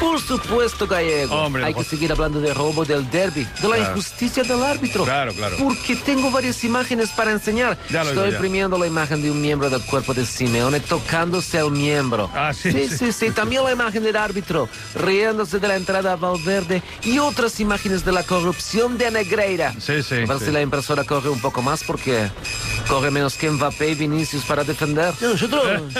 Por supuesto, Gallego. Hombre, hay que seguir hablando del robo del derbi, de la injusticia del árbitro. Claro. Porque tengo varias imágenes para enseñar. Estoy imprimiendo la imagen de un miembro del cuerpo de Simeone tocándose al miembro. Sí. También la imagen del árbitro riéndose de la entrada a Valverde y otras imágenes de la corrupción de Negreira. Sí. A ver si la impresora corre un poco más, porque corre menos que Mbappé y Vinicius para defender. Nosotros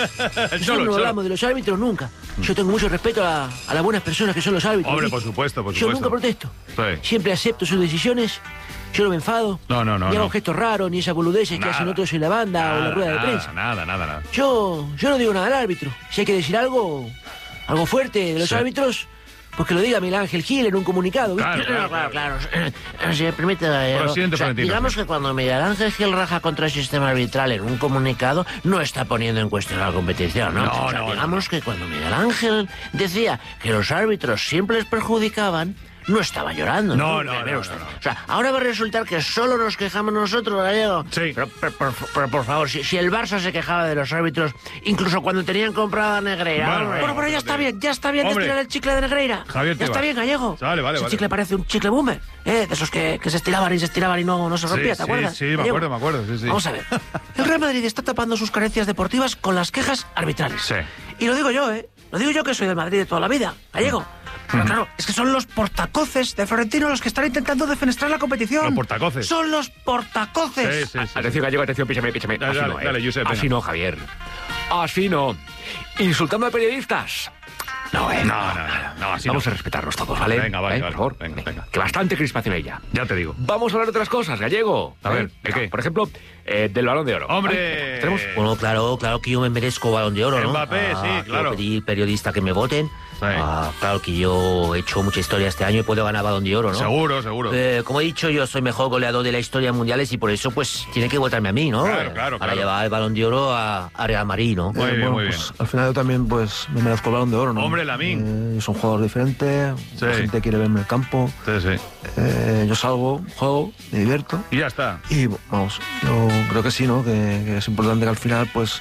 no hablamos de los árbitros nunca. Yo tengo mucho respeto a las buenas personas que son los árbitros. Hombre, por supuesto. Yo nunca protesto. Sí. Siempre acepto sus decisiones. Yo no me enfado. No. Ni hago gestos raros, ni esas boludeces que hacen otros en la banda o en la rueda de prensa. Nada. Yo no digo nada al árbitro. Si hay que decir algo fuerte de los árbitros, pues que lo diga Miguel Ángel Gil en un comunicado, ¿viste? Claro. Si me permite, digamos que cuando Miguel Ángel Gil raja contra el sistema arbitral en un comunicado, no está poniendo en cuestión la competición, ¿no? Digamos que cuando Miguel Ángel decía que los árbitros siempre les perjudicaban, no estaba llorando. No. O sea, ahora va a resultar que solo nos quejamos nosotros, Gallego. Sí. Pero por favor, si el Barça se quejaba de los árbitros, incluso cuando tenían comprada a Negreira. Bueno, pero ya está bien de estirar el chicle de Negreira. Javier, ya está bien, Gallego. Vale. Ese chicle parece un chicle boomer, de esos que se estiraban y no se rompía, ¿te acuerdas? Sí, me acuerdo. Sí. Vamos a ver. El Real Madrid está tapando sus carencias deportivas con las quejas arbitrales. Sí. Y lo digo yo, Lo digo yo, que soy del Madrid de toda la vida, Gallego. Pero claro, es que son los portacoces de Florentino los que están intentando defenestrar la competición. Los portacoces. Son los portacoces. Sí. Atención, Gallego, atención, píchame. Dale, Josep, Así no, Javier. Así no. Insultando a periodistas. No, así Vamos a respetarnos todos, ¿vale? Venga, vale. Por favor. Venga. Que bastante crispación hay ya. Ya te digo. Vamos a hablar de otras cosas, Gallego. A ver, ¿de qué? Por ejemplo, del Balón de Oro. ¡Hombre! ¿Tenemos? Bueno, claro que yo me merezco Balón de Oro, ¿no? Mbappé, sí, claro. Quiero pedir periodistas que me voten. Sí. Claro que yo he hecho mucha historia este año y puedo ganar Balón de Oro, ¿no? Seguro. Como he dicho, yo soy mejor goleador de la historia mundiales y por eso, pues, tiene que votarme a mí, ¿no? Claro. Para llevar el Balón de Oro a Real Madrid, ¿no? Muy bien. Pues, al final yo también, pues, me merezco el Balón de Oro, ¿no? Hombre, Lamine. Yo soy un jugador diferente, la gente quiere verme en el campo. Sí. Yo salgo, juego, me divierto. Y ya está. Y, vamos, yo creo que sí, ¿no? Que es importante que al final, pues,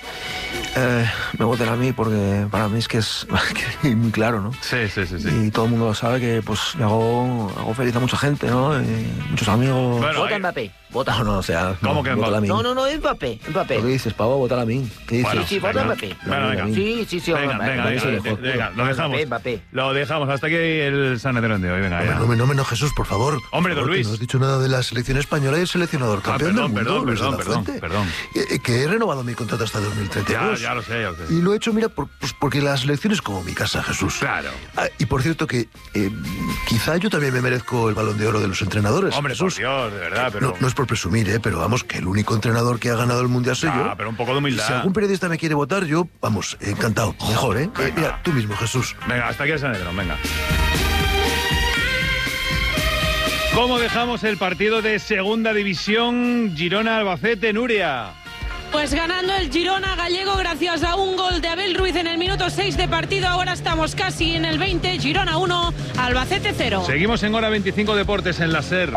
me voten a mí, porque para mí es que es muy claro, ¿no? Sí. Y todo el mundo lo sabe que, pues, le hago feliz a mucha gente, ¿no? Y muchos amigos. Bueno, Vota Mbappé. Vota. No, o sea... ¿Cómo que vota a mí? No, Mbappé. ¿Qué dices, Pavo? Vota a mí. ¿Qué dices? Sí, vota Mbappé. Venga. Sí, Venga, lo dejamos. Mbappé. Lo dejamos. Hasta aquí el San Edrón de hoy. Venga, ya. No, Jesús, por favor. Hombre, don Luis. No has dicho nada de la selección española y el seleccionador campeón del mundo, Luis de la Fuente. Perdón. Que he renovado mi contrato hasta 2032. Ya lo sé. Y lo he hecho, mira, porque la selección es como mi casa, Jesús. Claro. Y por cierto que quizá yo también me merezco el Balón de Oro de los entrenadores. Hombre, Jesús. por Dios, de verdad, pero... No es por presumir, pero vamos, que el único entrenador que ha ganado el Mundial soy yo. pero un poco de humildad. Si algún periodista me quiere votar, yo, vamos, encantado. Mejor, mira, tú mismo, Jesús. Venga, hasta aquí el San Edrón, venga. ¿Cómo dejamos el partido de Segunda División Girona-Albacete, Nuria? Pues ganando el Girona, Gallego, gracias a un gol de Abel Ruiz en el minuto 6 de partido. Ahora estamos casi en el 20. Girona 1, Albacete 0. Seguimos en Hora 25 Deportes en la SER.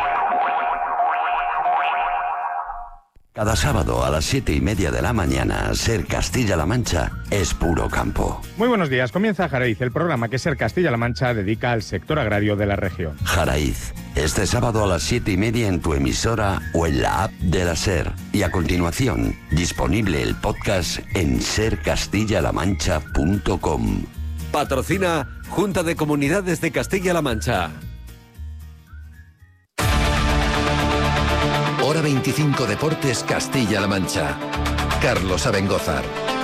Cada sábado a las 7:30 de la mañana, SER Castilla-La Mancha es puro campo. Muy buenos días. Comienza Jaraiz, el programa que SER Castilla-La Mancha dedica al sector agrario de la región. Jaraiz, este sábado a las 7:30 en tu emisora o en la app de la SER. Y a continuación, disponible el podcast en sercastillalamancha.com. Patrocina Junta de Comunidades de Castilla-La Mancha. Hora 25 Deportes Castilla-La Mancha. Carlos Abengózar.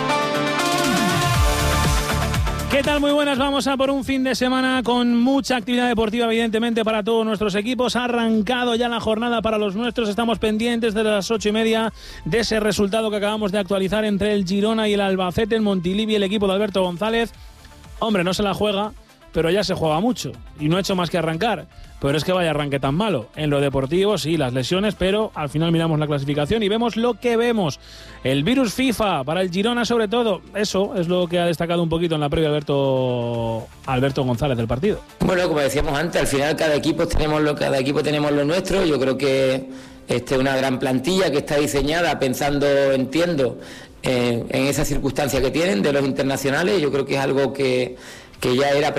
¿Qué tal? Muy buenas. Vamos a por un fin de semana con mucha actividad deportiva, evidentemente, para todos nuestros equipos. Ha arrancado ya la jornada para los nuestros. Estamos pendientes de las 8:30 de ese resultado que acabamos de actualizar entre el Girona y el Albacete en Montilivi, el equipo de Alberto González. Hombre, no se la juega, pero ya se juega mucho y no ha hecho más que arrancar. Pero es que vaya arranque tan malo. En lo deportivo, sí, las lesiones, pero al final miramos la clasificación y vemos lo que vemos. El virus FIFA, para el Girona sobre todo. Eso es lo que ha destacado un poquito en la previa Alberto González del partido. Bueno, como decíamos antes, al final cada equipo tenemos lo nuestro. Yo creo que es una gran plantilla que está diseñada pensando, entiendo, en esa circunstancia que tienen de los internacionales. Yo creo que es algo que ya era